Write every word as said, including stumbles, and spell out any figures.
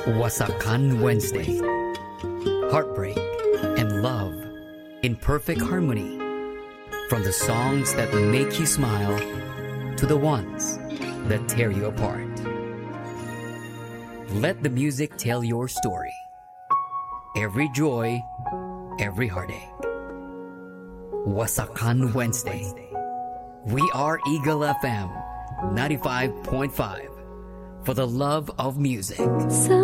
Wasakan Wednesday. Heartbreak and love in perfect harmony. From the songs that make you smile to the ones that tear you apart. Let the music tell your story. Every joy, every heartache. Wasakan Wednesday. We are Eagle F M ninety-five point five for the love of music.